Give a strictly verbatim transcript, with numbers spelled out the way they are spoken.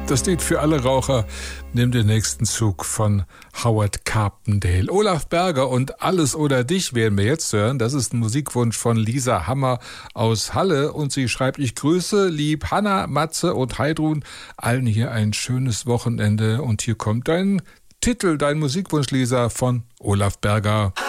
Das Lied für alle Raucher. Nimm den nächsten Zug von Howard Carpendale. Olaf Berger und Alles oder Dich werden wir jetzt hören. Das ist ein Musikwunsch von Lisa Hammer aus Halle. Und sie schreibt, ich grüße lieb Hanna, Matze und Heidrun. Allen hier ein schönes Wochenende. Und hier kommt dein Titel, dein Musikwunsch, Lisa, von Olaf Berger.